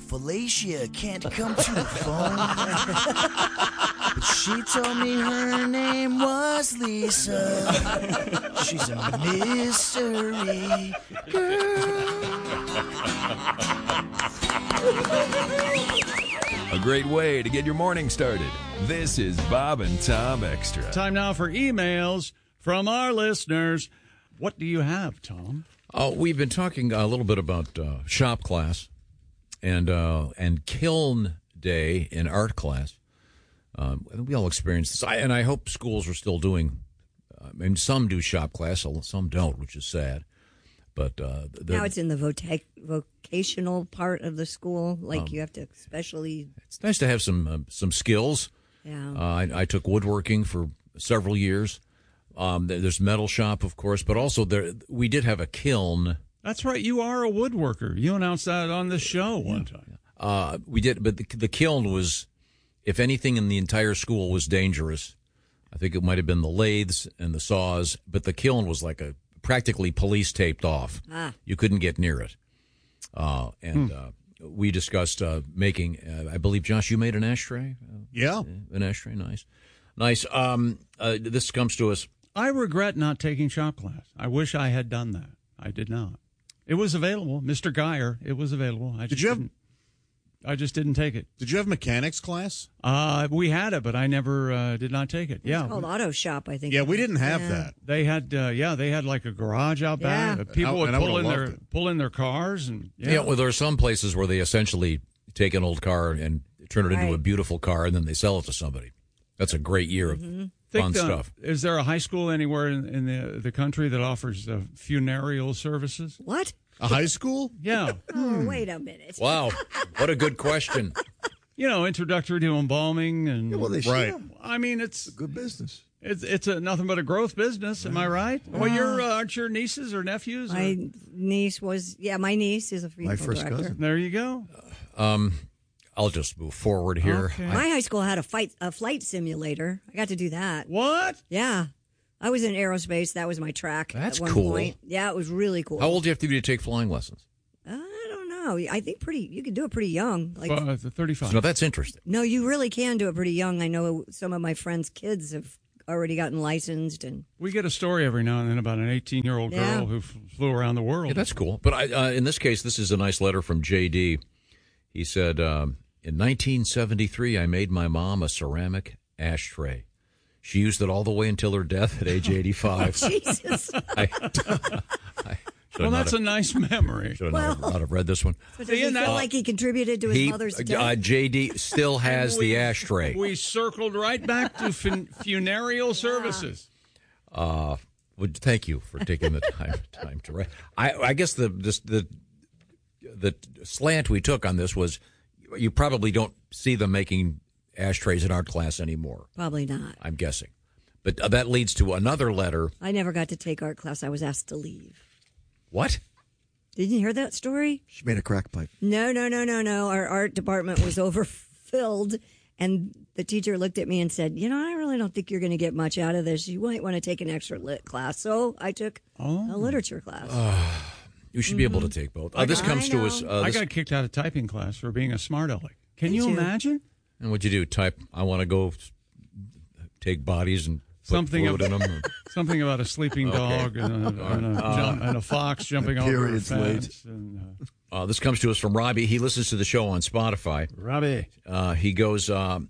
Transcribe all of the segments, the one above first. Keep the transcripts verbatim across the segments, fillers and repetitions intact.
Felicia can't come to the phone. But she told me her name was Lisa. She's a mystery girl. A great way to get your morning started. This is Bob and Tom Extra. Time now for emails from our listeners. What do you have, Tom? Uh, we've been talking a little bit about uh, shop class and uh, and kiln day in art class. Um, we all experience this, I, and I hope schools are still doing. Uh, I mean, some do shop class, some don't, which is sad. But uh, the, now it's in the vote- vocational part of the school, like um, you have to especially. It's nice to have some uh, some skills. Yeah, uh, I, I took woodworking for several years. Um, there's metal shop, of course, but also there we did have a kiln. That's right. You are a woodworker. You announced that on the show one time. Uh, we did, but the, the kiln was, if anything in the entire school was dangerous, I think it might have been the lathes and the saws, but the kiln was like a practically police taped off. Ah. You couldn't get near it. Uh, and Hmm. uh, we discussed uh, making, uh, I believe, Josh, you made an ashtray? Uh, yeah. An ashtray, nice. Nice. Um, uh, this comes to us. I regret not taking shop class. I wish I had done that. I did not. It was available. Mister Geyer, it was available. I just Did you have? didn't, I just didn't take it. Did you have mechanics class? Uh, we had it, but I never uh, did not take it. it's Yeah. called auto shop, I think. Yeah, we didn't have Yeah. that. They had, uh, yeah, they had like a garage out back. Yeah. Uh, People I- would and I pull in would've their loved it. pull in their cars, and yeah, Yeah, well, there are some places where they essentially take an old car and turn it into a Right. beautiful car, and then they sell it to somebody. That's a great year of Mm-hmm. Think fun the- stuff. Is there a high school anywhere in, in the the country that offers uh, funereal services? What? A high school? Yeah, Oh, wait a minute. Wow, what a good question. you know, introductory to embalming, and Well, they should. Right. have I mean, it's good business. it's it's a nothing but a growth business. Am I right? Well, your uh, aren't your nieces or nephews? Or- My niece was, yeah, my niece is a funeral My first director. cousin. there you go. Um, I'll just move forward here. Okay. My high school had a fight a flight simulator. I got to do that. What? Yeah. I was in aerospace. That was my track. That's at one cool. Point. Yeah, it was really cool. How old do you have to be to take flying lessons? I don't know. I think pretty. You can do it pretty young. Like Uh, thirty-five. No, that's interesting. no, you really can do it pretty young. I know some of my friends' kids have already gotten licensed, and We get a story every now and then about an eighteen-year-old girl Yeah. who f- flew around the world. Yeah, that's cool. But I, uh, in this case, this is a nice letter from J D. He said, um, in nineteen seventy-three, I made my mom a ceramic ashtray. She used it all the way until her death at age eighty-five. Jesus. I, I should well, not that's have, a nice memory. should not, have, not have read this one. So does he Ian, feel that- like he contributed to his He, mother's uh, death? J D still has the ashtray. We circled right back to fun- funereal services. Uh, would thank you for taking the time time to write. I, I guess the this, the the slant we took on this was you probably don't see them making ashtrays in art class anymore. Probably not. I'm guessing, but uh, that leads to another letter. I never got to take art class. I was asked to leave. What? Didn't you hear that story? She made a crack pipe. No, no, no, no, no. Our art department was overfilled, and the teacher looked at me and said, "You know, I really don't think you're going to get much out of this. You might want to take an extra lit class." So I took Oh. a literature class. You should be able to take both. Uh, this I comes to know. us. Uh, I this, got kicked out of typing class for being a smart aleck. Can Did you you? imagine? and what'd you do? Type. I want to go take bodies and put Something fluid of- in them. Something about a sleeping dog and a, and, a jump, and a fox jumping over a Period's late. fence. And, uh, Uh, this comes to us from Robbie. He listens to the show on Spotify. Robbie. Uh, he goes, um,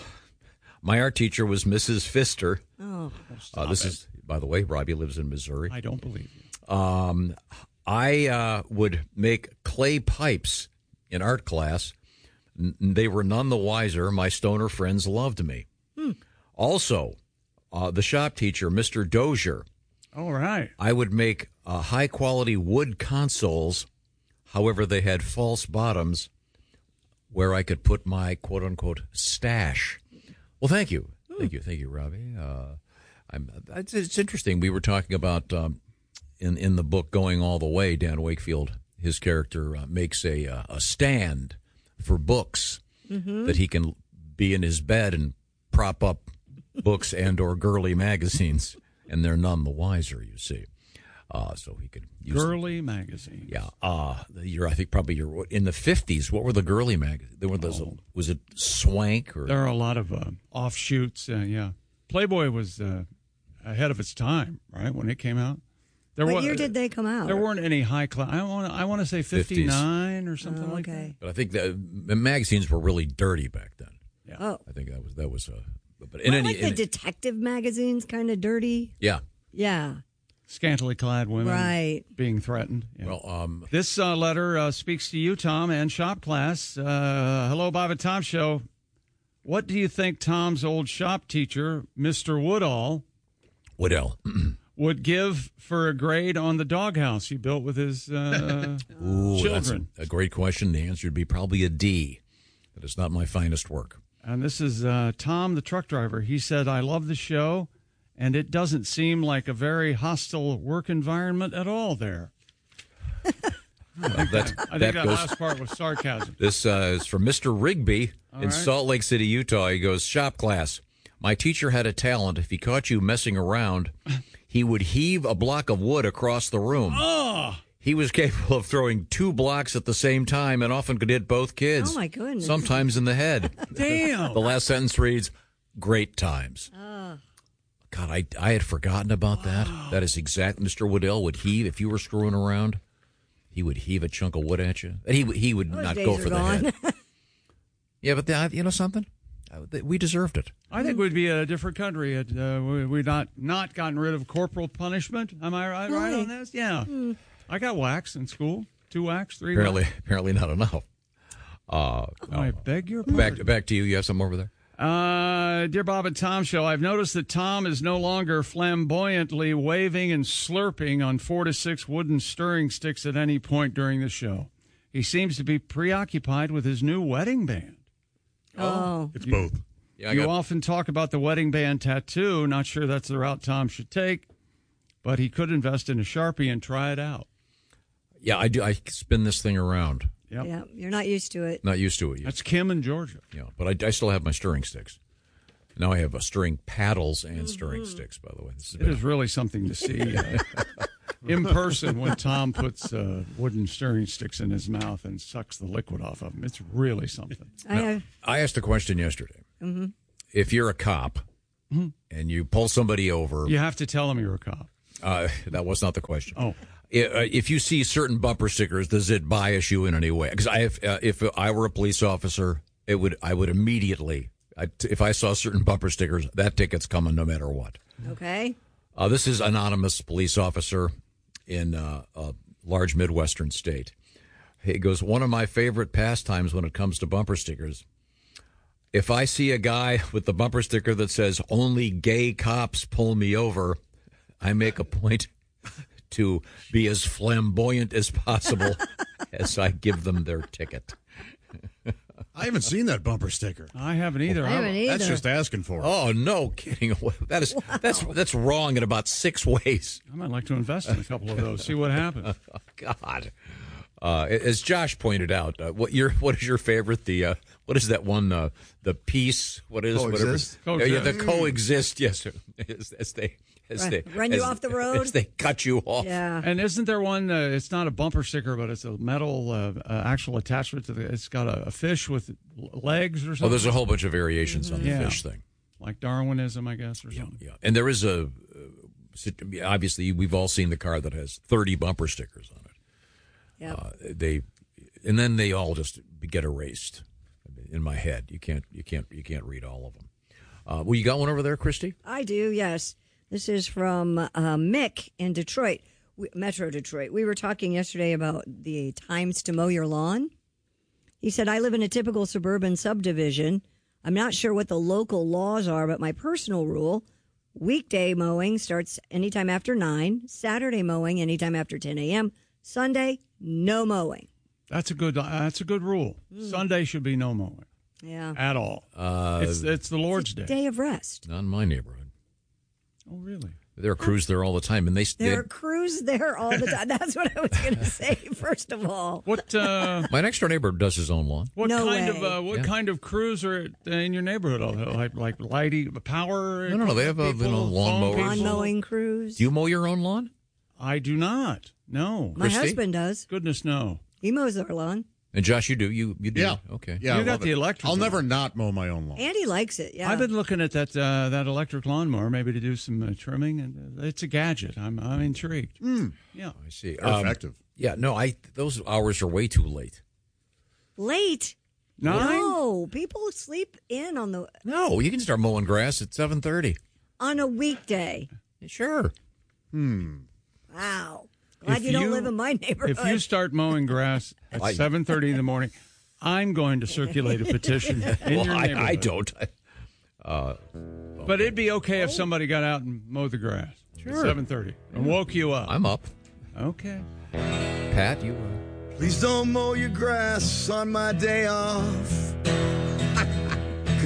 my art teacher was Missus Pfister. Oh, Uh, this is, by the way, Robbie lives in Missouri. I don't believe you. Um, I uh, would make clay pipes in art class. N- they were none the wiser. My stoner friends loved me. Also, uh, the shop teacher, Mister Dozier, All right. I would make uh, high-quality wood consoles. However, they had false bottoms where I could put my quote-unquote stash. Well, thank you. Thank you. Thank you, Robbie. Uh, I'm, it's, it's interesting. We were talking about, um, in, in the book Going All the Way, Dan Wakefield, his character uh, makes a, uh, a stand for books that he can be in his bed and prop up books and or girly magazines, and they're none the wiser, you see. uh, so he could use Girly magazine. Yeah, uh, the year I think probably you're in the fifties. What were the girly magazines? There were those. Oh. Was it Swank or? There are a lot of uh, offshoots. Uh, yeah, Playboy was uh, ahead of its time, right, when it came out. There What wa- year did they come out? There weren't any high class. I want. I want to say fifty-nine or something Oh, like okay. But I think the the magazines were really dirty back then. that. Yeah. Oh, I think that was that was. Uh, but in well, any, like the in, detective magazines, kind of dirty. yeah. Yeah, Scantily clad women right. being threatened. Yeah. Well, um, This uh, letter uh, speaks to you, Tom, and shop class. Uh, hello, Bob and Tom Show. What do you think Tom's old shop teacher, Mister Woodall, Woodell. would give for a grade on the doghouse he built with his uh, Ooh, that's children? a, a great question. The answer would be probably a D. That is not my finest work. And this is uh, Tom, the truck driver. He said, I love the show, and it doesn't seem like a very hostile work environment at all there. That, I think that that goes. last part was sarcasm. This uh, is from Mister Rigby in right. Salt Lake City, Utah. He goes, shop class. My teacher had a talent. If he caught you messing around, he would heave a block of wood across the room. Oh, He was capable of throwing two blocks at the same time and often could hit both kids. Oh, my goodness. Sometimes in the head. damn. The last sentence reads, great times. God, I, I had forgotten about that. That is exact. Mister Woodell would heave, if you were screwing around, he would heave a chunk of wood at you. And he, would- he would Those not days go are for the gone. head. Yeah, but the, you know something? Uh, th- We deserved it. I think we'd be a different country. Had, uh, we, we'd not, not gotten rid of corporal punishment. Am I right, right on this? Yeah. I got whacks in school. Two whacks, three Apparently, whacks. apparently not enough. Uh, I beg your pardon. back, back to you. You have something over there? Uh, dear Bob and Tom Show, I've noticed that Tom is no longer flamboyantly waving and slurping on four to six wooden stirring sticks at any point during the show. He seems to be preoccupied with his new wedding band. Oh, It's both. Yeah, I You got, often talk about the wedding band tattoo. Not sure that's the route Tom should take, but he could invest in a Sharpie and try it out. yeah, I do. I spin this thing around. Yep. yeah. You're not used to it. Not used to it yet. That's Kim in Georgia. Yeah, but I, I still have my stirring sticks. Now I have uh, stirring paddles and stirring sticks, by the way. This has It been is really something to see uh, in person when Tom puts uh, wooden stirring sticks in his mouth and sucks the liquid off of them. It's really something. I have. I asked a question yesterday. Mm-hmm. If you're a cop and you pull somebody over, You have to tell him you're a cop. uh, that was not the question. Oh. I- uh, If you see certain bumper stickers, does it bias you in any way? Because I, if, uh, if I were a police officer, it would. I would immediately. I, if I saw certain bumper stickers, that ticket's coming no matter what. Okay. Uh, this is anonymous police officer in uh, a large Midwestern state. He goes, one of my favorite pastimes when it comes to bumper stickers. If I see a guy with the bumper sticker that says only gay cops pull me over, I make a point to be as flamboyant as possible as I give them their ticket. I haven't seen that bumper sticker. I haven't either. I haven't either. That's just asking for it. Oh, no kidding. That is that's that's wrong in about six ways. I might like to invest in a couple of those, see what happens. God. Uh, as Josh pointed out, uh, what your what is your favorite? The uh, what is that one? Uh, the peace. What is Coexist? whatever? Yeah, the Coexist. coexist. Yes, as, as they as Run- they run you as- off the road? As they cut you off. Yeah. And isn't there one? Uh, it's not a bumper sticker, but it's a metal uh, uh, actual attachment to the. It's got a, a fish with legs or something. Oh, there's a whole bunch of variations on the Yeah. fish thing. like Darwinism, I guess, or Yeah, something. yeah. And there is a uh, sit- obviously we've all seen the car that has thirty bumper stickers on it. Yep. Uh, they and then they all just get erased in my head. You can't you can't you can't read all of them. Uh, well, you got one over there, Christy? I do, yes. This is from uh, Mick in Detroit, we, Metro Detroit. We were talking yesterday about the times to mow your lawn. He said, I live in a typical suburban subdivision. I'm not sure what the local laws are, but my personal rule, weekday mowing starts anytime after nine, Saturday mowing anytime after ten a.m., Sunday, no mowing. That's a good. Uh, that's a good rule. Sunday should be no mowing Yeah. at all. Uh, it's it's the Lord's Day. Day of rest. Not in my neighborhood. Oh, really? There are crews there all the time, and they There they- are crews there all the time. That's what I was going to say, first of all. What uh, my next door neighbor does his own lawn. what No kind way. of uh, what Yeah. kind of crews are in your neighborhood? Like like lighting power? No, no, no. They have a, you people, know, lawn phone mowers. people? Lawn mowing crews. Do you mow your own lawn? I do not. No. My Christy? husband does. Goodness, no. He mows our lawn. And Josh, you do? You you do? Yeah. Okay. Yeah, You I got love the it. electric I'll one. never not mow my own lawn. And he likes it, yeah. I've been looking at that uh, that electric lawnmower, maybe to do some uh, trimming, and uh, it's a gadget. I'm I'm intrigued. Mm. Yeah. I see. Very Um, effective. Yeah, no, I those hours are way too late. Late? Nine? No, people sleep in on the No, you can start mowing grass at seven thirty. on a weekday. Sure. Wow. Glad If you don't you- live in my neighborhood. If you start mowing grass at I- seven thirty in the morning, I'm going to circulate a petition in Well, your I, neighborhood. I don't. But it'd be okay if somebody got out and mowed the grass at seven thirty and woke you up. I'm up. Okay. Pat, you. Uh, Please don't mow your grass on my day off.